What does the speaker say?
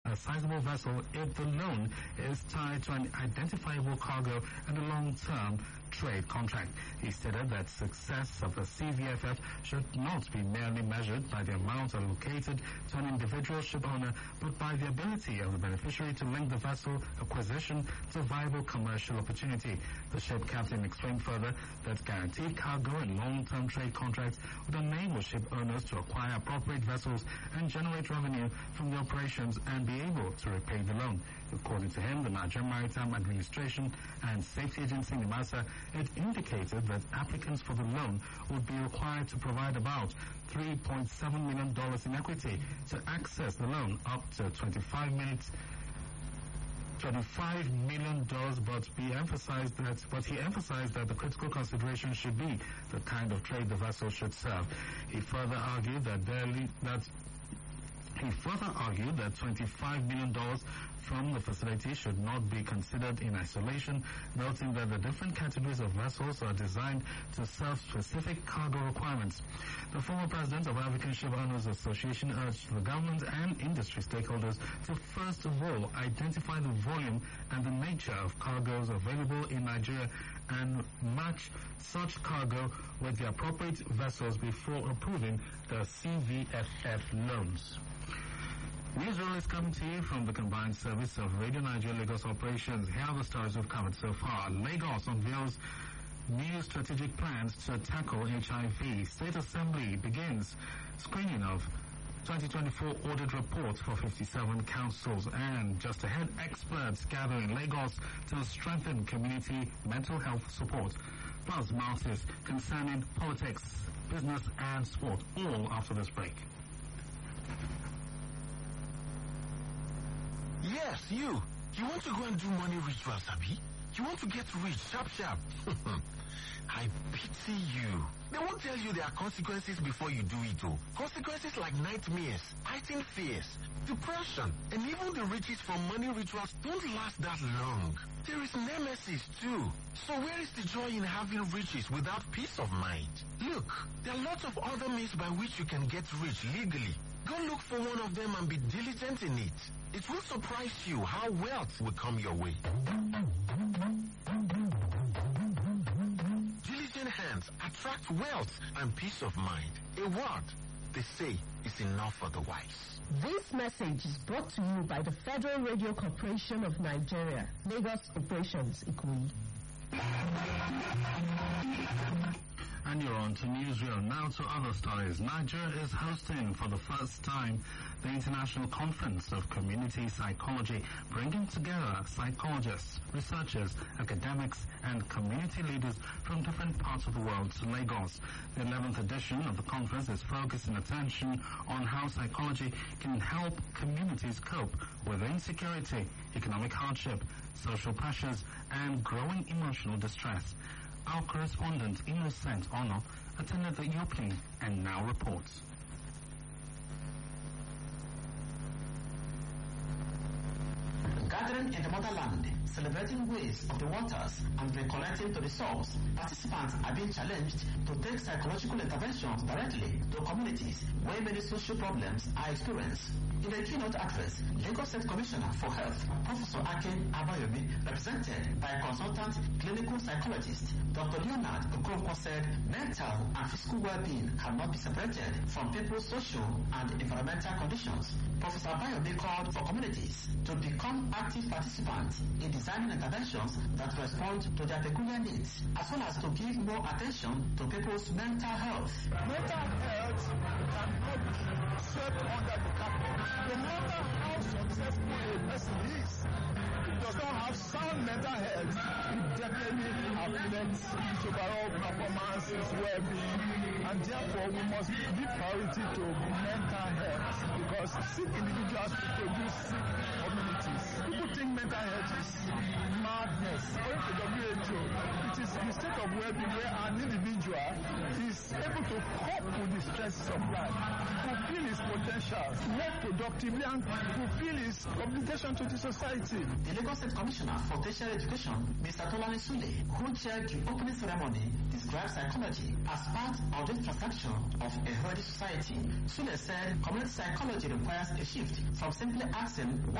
a sizable vessel if the loan is tied to an identifiable cargo and a long-term trade contract. He stated that success of the CVFF should not be merely measured by the amount allocated to an individual ship owner, but by the ability of the beneficiary to link the vessel acquisition to viable commercial opportunity. The ship captain explained further that guaranteed cargo and long-term trade contracts would enable ship owners to acquire appropriate vessels and generate revenue from the operations and be able to repay the loan. According to him, the Nigerian Maritime Administration and Safety Agency NIMASA had indicated that applicants for the loan would be required to provide about $3.7 million in equity to access the loan, up to $25 million, but he emphasized that the critical consideration should be the kind of trade the vessel should serve. He further argued that $25 million from the facility should not be considered in isolation, noting that the different categories of vessels are designed to serve specific cargo requirements. The former president of African Ship Owners Association urged the government and industry stakeholders to first of all identify the volume and the nature of cargoes available in Nigeria and match such cargo with the appropriate vessels before approving the CVFF loans. Newsroll is coming to you from the combined service of Radio Nigeria Lagos operations. Here are the stories we've covered so far. Lagos unveils new strategic plans to tackle HIV. State Assembly begins screening of 2024 audit report for 57 councils. And just ahead, experts gather in Lagos to strengthen community mental health support. Plus, matters concerning politics, business and sport, all after this break. Yes, you. You want to go and do money rituals, Abi? You want to get rich, sharp. I pity you. They won't tell you there are consequences before you do it, though. Consequences like nightmares, heightened fears, depression, and even the riches from money rituals don't last that long. There is nemesis, too. So where is the joy in having riches without peace of mind? Look, there are lots of other means by which you can get rich legally. Go look for one of them and be diligent in it. It will surprise you how wealth will come your way. Diligent hands attract wealth and peace of mind. A word, they say, is enough for the wise. This message is brought to you by the Federal Radio Corporation of Nigeria, Lagos Operations, Ikoyi. And you're on to Newsreel. Now to other stories. Nigeria is hosting for the first time the International Conference of Community Psychology, bringing together psychologists, researchers, academics, and community leaders from different parts of the world to Lagos. The 11th edition of the conference is focusing attention on how psychology can help communities cope with insecurity, economic hardship, social pressures, and growing emotional distress. Our correspondent, Innocent Ono, attended the opening and now reports. Gathering in the motherland, celebrating ways of the waters, and recollecting to the source, participants are being challenged to take psychological interventions directly to communities where many social problems are experienced. In a keynote address, Lagos State Commissioner for Health, Professor Akin Abayomi, represented by consultant clinical psychologist Dr. Leonard Okonkwo, said mental and physical well-being cannot be separated from people's social and environmental conditions. Professor Abayomi called for communities to become active participants in designing interventions that respond to their peculiar needs, as well as to give more attention to people's mental health. Mental health cannot be swept under the carpet. No matter how successful a person is, if he does not have sound mental health, it definitely affects his overall performance, his well-being, and therefore we must give priority to mental health, because sick individuals produce sick communities. People think mental health is madness. According to WHO, it is the state of well-being where an individual is able to cope with the stresses of life, fulfill his potential, work productively, and fulfill his obligation to the society. The Lagos State Commissioner for Tertiary Education, Mr. Tolani Sule, who chaired the opening ceremony, described psychology as part of the infrastructure of a healthy society. Sule said community psychology requires a shift from simply asking